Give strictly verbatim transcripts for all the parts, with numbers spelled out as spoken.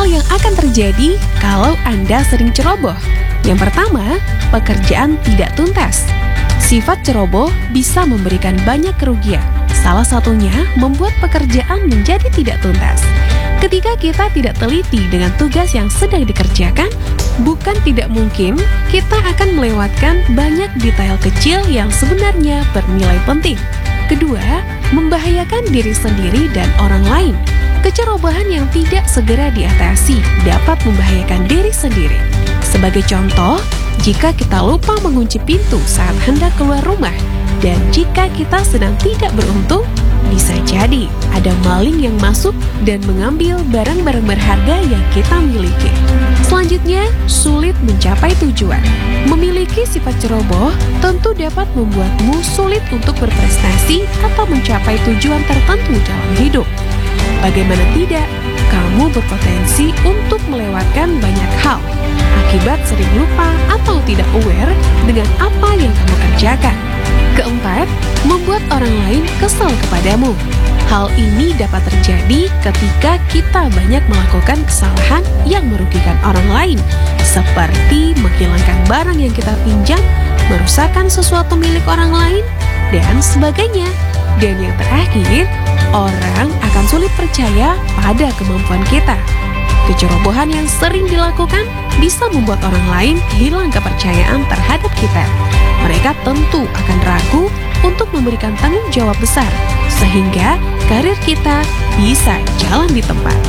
hal yang akan terjadi kalau Anda sering ceroboh. Yang pertama, pekerjaan tidak tuntas. Sifat ceroboh bisa memberikan banyak kerugian. Salah satunya membuat pekerjaan menjadi tidak tuntas. Ketika kita tidak teliti dengan tugas yang sedang dikerjakan, bukan tidak mungkin kita akan melewatkan banyak detail kecil yang sebenarnya bernilai penting. Kedua, membahayakan diri sendiri dan orang lain. Kecerobohan yang tidak segera diatasi dapat membahayakan diri sendiri. Sebagai contoh, jika kita lupa mengunci pintu saat hendak keluar rumah, dan jika kita sedang tidak beruntung, bisa jadi ada maling yang masuk dan mengambil barang-barang berharga yang kita miliki. Selanjutnya, sulit mencapai tujuan. Memiliki sifat ceroboh tentu dapat membuatmu sulit untuk berprestasi atau mencapai tujuan tertentu dalam hidup. Bagaimana tidak, kamu berpotensi untuk melewatkan banyak hal akibat sering lupa atau tidak aware dengan apa yang kamu kerjakan. Keempat, membuat orang lain kesal kepadamu. Hal ini dapat terjadi ketika kita banyak melakukan kesalahan yang merugikan orang lain, seperti menghilangkan barang yang kita pinjam, merusakkan sesuatu milik orang lain, dan sebagainya. Dan yang terakhir, orang akan sulit percaya pada kemampuan kita. Kecerobohan yang sering dilakukan bisa membuat orang lain hilang kepercayaan terhadap kita. Mereka tentu akan ragu untuk memberikan tanggung jawab besar, sehingga karir kita bisa jalan di tempat.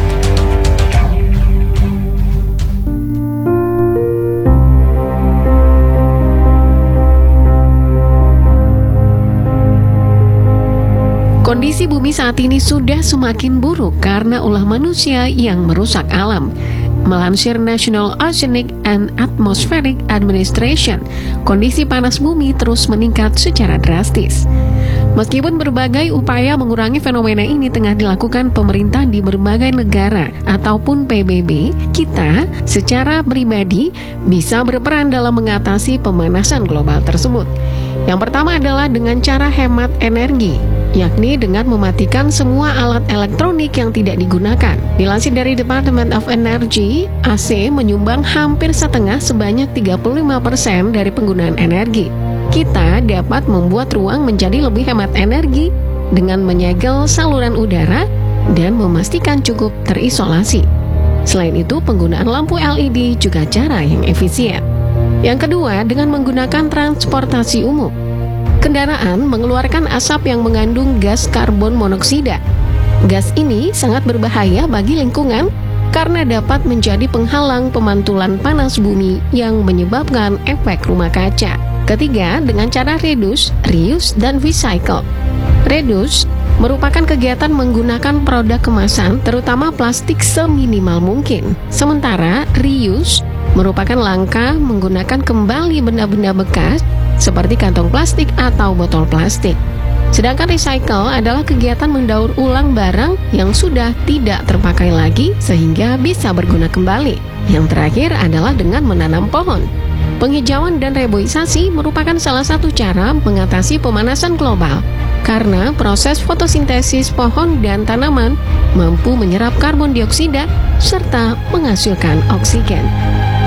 Kondisi bumi saat ini sudah semakin buruk karena ulah manusia yang merusak alam. Melansir National Oceanic and Atmospheric Administration, kondisi panas bumi terus meningkat secara drastis. Meskipun berbagai upaya mengurangi fenomena ini tengah dilakukan pemerintah di berbagai negara ataupun P B B, kita secara pribadi bisa berperan dalam mengatasi pemanasan global tersebut. Yang pertama adalah dengan cara hemat energi, yakni dengan mematikan semua alat elektronik yang tidak digunakan. Dilansir dari Department of Energy, A C menyumbang hampir setengah sebanyak tiga puluh lima persen dari penggunaan energi. Kita dapat membuat ruang menjadi lebih hemat energi dengan menyegel saluran udara dan memastikan cukup terisolasi. Selain itu, penggunaan lampu L E D juga cara yang efisien. Yang kedua, dengan menggunakan transportasi umum. Kendaraan mengeluarkan asap yang mengandung gas karbon monoksida. Gas ini sangat berbahaya bagi lingkungan karena dapat menjadi penghalang pemantulan panas bumi yang menyebabkan efek rumah kaca. Ketiga, dengan cara reduce, reuse, dan recycle. Reduce merupakan kegiatan menggunakan produk kemasan, terutama plastik seminimal mungkin. Sementara reuse merupakan langkah menggunakan kembali benda-benda bekas seperti kantong plastik atau botol plastik. Sedangkan recycle adalah kegiatan mendaur ulang barang yang sudah tidak terpakai lagi sehingga bisa berguna kembali. Yang terakhir adalah dengan menanam pohon. Penghijauan dan reboisasi merupakan salah satu cara mengatasi pemanasan global karena proses fotosintesis pohon dan tanaman mampu menyerap karbon dioksida serta menghasilkan oksigen.